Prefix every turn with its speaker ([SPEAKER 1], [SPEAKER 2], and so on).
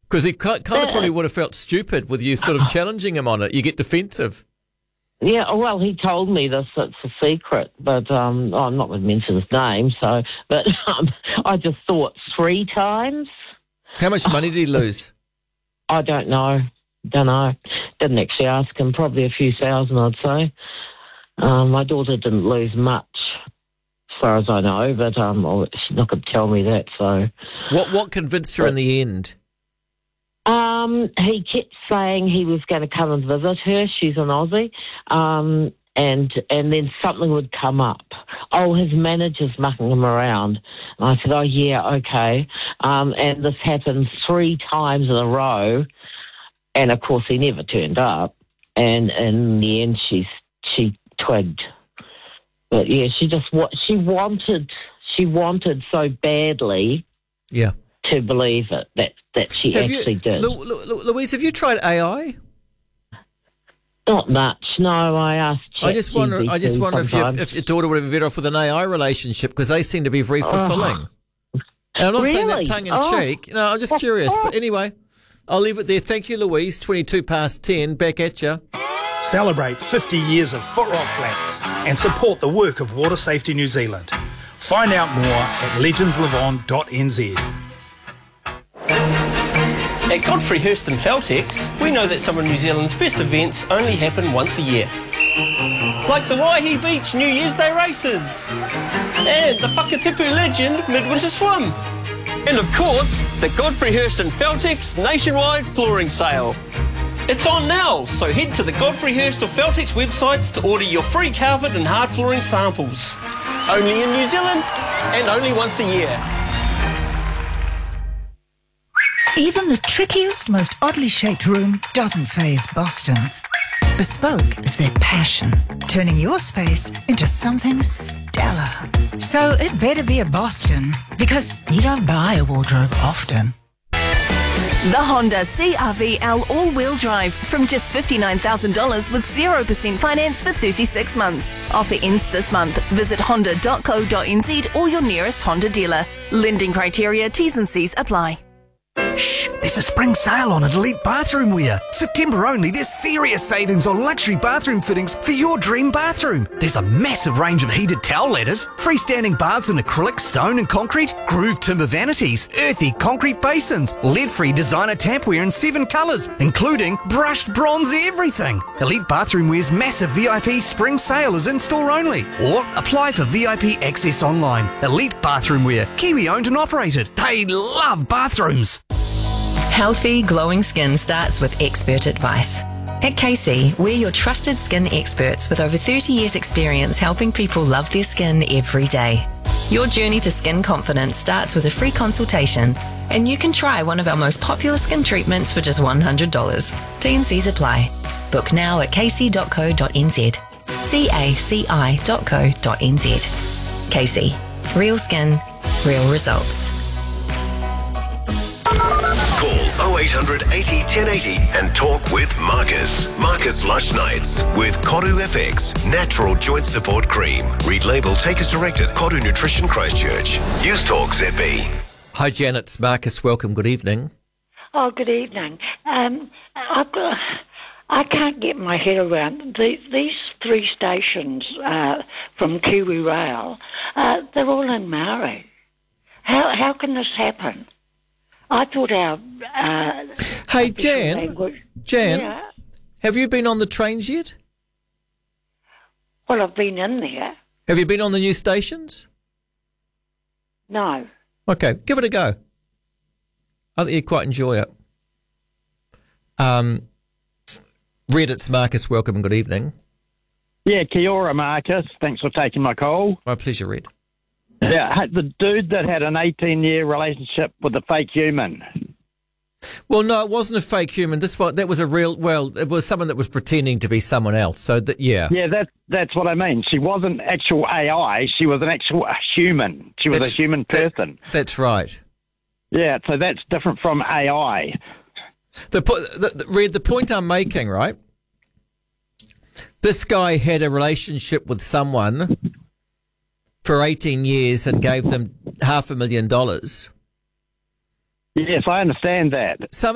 [SPEAKER 1] Because he kind of probably would have felt stupid with you sort of challenging him on it. You get defensive.
[SPEAKER 2] Yeah, well, he told me this. It's a secret, but I'm not going to mention his name. But I just thought 3 times.
[SPEAKER 1] How much money did he lose?
[SPEAKER 2] I don't know. Didn't actually ask him. Probably a few thousand, I'd say. My daughter didn't lose much, as far as I know, but she's not going to tell me that. So,
[SPEAKER 1] what convinced her in the end?
[SPEAKER 2] He kept saying he was going to come and visit her. She's an Aussie. And then something would come up. Oh, his manager's mucking him around. And I said, oh, yeah, okay. And this happened 3 times in a row. And, of course, he never turned up. And in the end, she twigged. But, yeah, she wanted so badly to believe it that she actually did.
[SPEAKER 1] Louise, have you tried AI?
[SPEAKER 2] Not much, no. I asked.
[SPEAKER 1] I just wonder if your daughter would have been better off with an AI relationship, because they seem to be very fulfilling. And I'm not saying that tongue in cheek. No, I'm just curious. But anyway, I'll leave it there. Thank you, Louise. 10:22. Back at you.
[SPEAKER 3] Celebrate 50 years of Footrock Flats and support the work of Water Safety New Zealand. Find out more at legendsliveon.nz.
[SPEAKER 4] At Godfrey Hirst and Feltex, we know that some of New Zealand's best events only happen once a year. Like the Waihi Beach New Year's Day races, and the Whakatipu Legend Midwinter Swim. And of course, the Godfrey Hirst and Feltex nationwide flooring sale. It's on now, so head to the Godfrey Hirst or Feltex websites to order your free carpet and hard flooring samples. Only in New Zealand, and only once a year.
[SPEAKER 5] Even the trickiest, most oddly shaped room doesn't faze Boston. Bespoke is their passion, turning your space into something stellar. So it better be a Boston, because you don't buy a wardrobe often.
[SPEAKER 6] The Honda CR-V L all-wheel drive from just $59,000 with 0% finance for 36 months. Offer ends this month. Visit honda.co.nz or your nearest Honda dealer. Lending criteria, T's and C's apply.
[SPEAKER 7] Shh, there's a spring sale on at Elite Bathroom Wear. September only, there's serious savings on luxury bathroom fittings for your dream bathroom. There's a massive range of heated towel ladders, freestanding baths in acrylic, stone and concrete, grooved timber vanities, earthy concrete basins, lead-free designer tapware in 7 colours, including brushed bronze everything. Elite Bathroom Wear's massive VIP spring sale is in-store only. Or apply for VIP access online. Elite Bathroom Wear, Kiwi owned and operated. They love bathrooms.
[SPEAKER 8] Healthy, glowing skin starts with expert advice. At KC, we're your trusted skin experts with over 30 years' experience helping people love their skin every day. Your journey to skin confidence starts with a free consultation, and you can try one of our most popular skin treatments for just $100. T&Cs apply. Book now at kc.co.nz. caci.co.nz. KC. Real skin, real results.
[SPEAKER 9] Call 0800 80 1080 and talk with Marcus. Marcus Lush Nights with Koru FX Natural Joint Support Cream. Read label, take as directed. Koru Nutrition Christchurch. News Talk ZB.
[SPEAKER 1] Hi Janet, it's Marcus. Welcome. Good evening.
[SPEAKER 10] Oh, good evening. I can't get my head around these 3 stations from Kiwi Rail. They're all in Maori. How can this happen? I thought our...
[SPEAKER 1] hey, Jan,
[SPEAKER 10] yeah.
[SPEAKER 1] Have you been on the trains yet?
[SPEAKER 10] Well, I've been in there.
[SPEAKER 1] Have you been on the new stations?
[SPEAKER 10] No.
[SPEAKER 1] Okay, give it a go. I think you'd quite enjoy it. Red, it's Marcus. Welcome and good evening.
[SPEAKER 11] Yeah, kia ora, Marcus. Thanks for taking my call.
[SPEAKER 1] My pleasure, Red.
[SPEAKER 11] Yeah, the dude that had an 18-year relationship with a fake human.
[SPEAKER 1] Well, no, it wasn't a fake human. That was a real. Well, it was someone that was pretending to be someone else. So that, yeah.
[SPEAKER 11] Yeah, that's what I mean. She wasn't actual AI. She was an actual human. She was a human person.
[SPEAKER 1] That's right.
[SPEAKER 11] Yeah, so that's different from AI.
[SPEAKER 1] Red, the point I'm making, right? This guy had a relationship with someone for 18 years and gave them $500,000.
[SPEAKER 11] Yes, I understand that.
[SPEAKER 1] Some